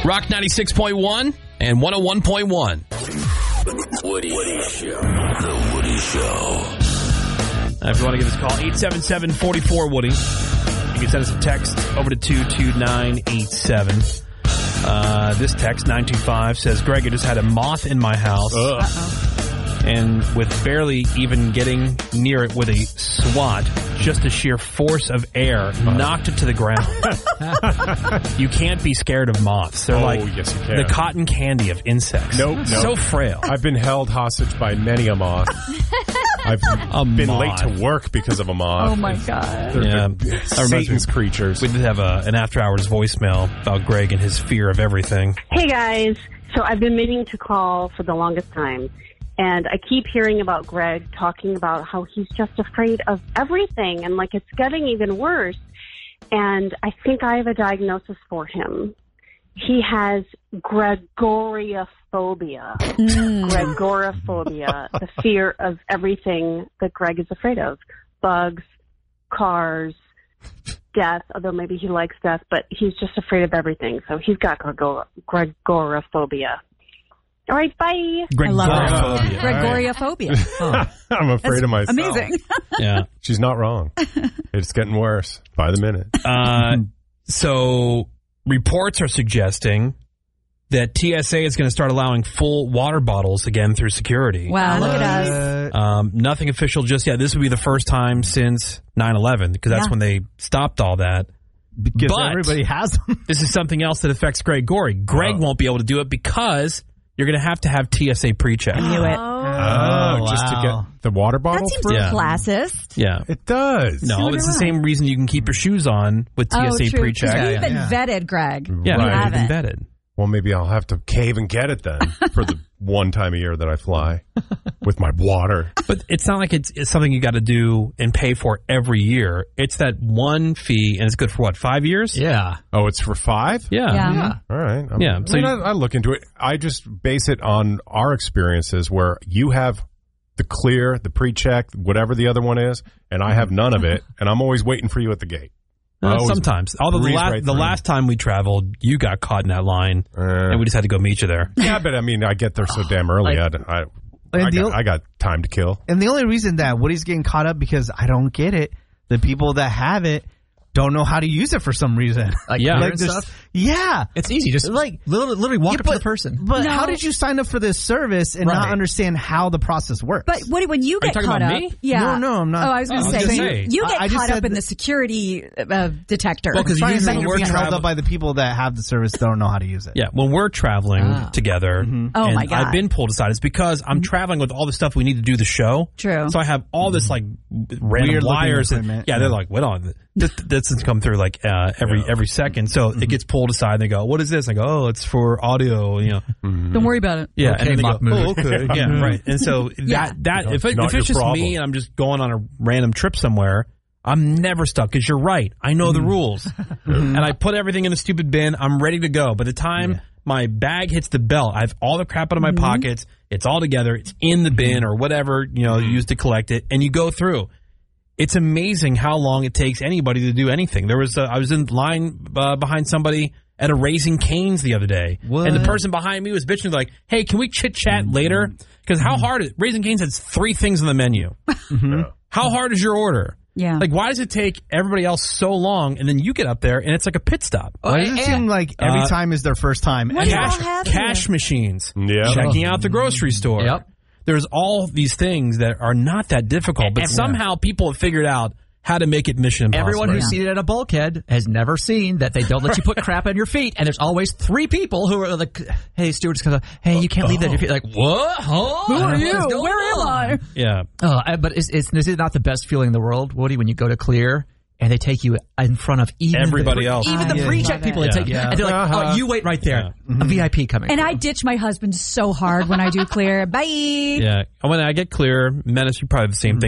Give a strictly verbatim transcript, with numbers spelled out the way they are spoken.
Rock ninety-six point one and one oh one point one. Woody, Woody Show. The Woody Show. Uh, if you want to give us a call, eight seven seven, four four, Woody. You can send us a text over to two two nine eight seven. Uh, this text, nine two five, says, Greg, I just had a moth in my house. Ugh. Uh-oh. And with barely even getting near it with a swat, just a sheer force of air knocked it to the ground. You can't be scared of moths. They're oh, like yes, you can. the cotton candy of insects. Nope, nope. So frail. I've been held hostage by many a moth. I've a been moth. late to work because of a moth. Oh, my God. They're Yeah. Satan's creatures. We did have a, an after-hours voicemail about Greg and his fear of everything. Hey, guys. So I've been meaning to call for the longest time. And I keep hearing about Greg talking about how he's just afraid of everything and, like, it's getting even worse. And I think I have a diagnosis for him. He has Gregoraphobia. Mm. Gregoraphobia, the fear of everything that Greg is afraid of. Bugs, cars, death, although maybe he likes death, but he's just afraid of everything. So he's got Gregor- Gregoraphobia. All right, bye. I love Gregoraphobia. Gregoraphobia. Huh. I'm afraid That's of myself. Amazing. Yeah. She's not wrong. It's getting worse by the minute. Uh, so reports are suggesting that T S A is going to start allowing full water bottles again through security. Wow, look at us. Um, nothing official just yet. This would be the first time since nine eleven because that's Yeah. when they stopped all that. Because But everybody has them. This is something else that affects Greg Gorey. Greg Oh. won't be able to do it because you're going to have to have T S A pre-check. I knew it. Oh, just to wow. get the water bottle That seems through? Yeah. classist. Yeah. It does. No, Doing it's it the same right. reason you can keep your shoes on with T S A oh, true. pre-check. You've Yeah, been yeah. vetted, Greg. Yeah, Right. You you've been haven't. vetted. Well, maybe I'll have to cave and get it then for the one time a year that I fly with my water. But it's not like it's, it's something you got to do and pay for every year. It's that one fee, and it's good for what, five years? Yeah. Oh, it's for five? Yeah. Yeah. Yeah. All right. I'm, Yeah, I, so mean, you- I, I look into it. I just base it on our experiences where you have the clear, the pre-check, whatever the other one is, and I have none of it, and I'm always waiting for you at the gate. I Uh, always sometimes. Although the, breeze last, right the through. last time we traveled, you got caught in that line, Uh, and we just had to go meet you there. yeah, but I mean, I get there so damn early. I, Like- I, And I, the got, o- I got time to kill. And the only reason that Woody's getting caught up because I don't get it. The people that have it don't know how to use it for some reason. Like Yeah. clear Like and there's- stuff? Yeah. It's easy. Just Like- like literally, literally walk Yeah, up to but- the person. But No. how did you sign up for this service and not Right. understand how the process works? But Woody, when you Are you get talking caught about up, me? yeah. No, no, I'm not. Oh, I was going I to was say, gonna you, say. you I- get I just caught up said in that- the security uh, detector. Well, 'cause Trying to usually say when you're we're being held travel- up by the people that have the service don't know how to use it. Yeah, when we're traveling Ah. together, Oh, and my God. I've been pulled aside, it's because I'm traveling with all the stuff we need to do the show. True. So I have all this like random Weird-looking wires. And, equipment. yeah, they're like, wait on. This, this doesn't come through like uh, every Yeah. every second. So it gets pulled aside and they go, what is this? I go, oh, it's for audio, you know. Don't worry about it. Yeah, Okay, and then they go, Mahmoud. oh, okay. Yeah, right. And so Yeah. that, that if, it, Not if it's your just problem. me and I'm just going on a random trip somewhere, I'm never stuck because you're right. I know the rules. And I put everything in a stupid bin. I'm ready to go. By the time my bag hits the belt, I have all the crap out of my pockets. It's all together. It's in the bin or whatever, you know, you use to collect it. And you go through. It's amazing how long it takes anybody to do anything. There was a, I was in line uh, behind somebody at a Raising Cane's the other day. What? And the person behind me was bitching like, hey, can we chit-chat later? Because how hard is Raising Cane's has three things on the menu. How hard is your order? Yeah. Like, why does it take everybody else so long, and then you get up there, and it's like a pit stop? Why does it seem like every Uh, time is their first time? What do you all Cash, have cash here? machines. Yeah. Checking out the grocery store. Yep. There's all these things that are not that difficult, but Every- somehow people have figured out how to make it mission impossible. Everyone who's seated at a bulkhead has never seen that they don't let you put crap on your feet, and there's always three people who are like, "Hey, stewardess comes up. Hey, you can't leave that on your feet." Like, what? Huh? Who are you? What's going Where am on? I? Yeah. Oh, I, but is, is, is it not the best feeling in the world, Woody, when you go to Clear and they take you in front of even Everybody the, else. even the I pre-check love people? it. They take you, Yeah. and they're like, Uh-huh. "Oh, you wait right there. A V I P coming." And I ditch my husband so hard when I do Clear. Bye. Yeah. And when I get Clear, Menace, you probably have the same thing.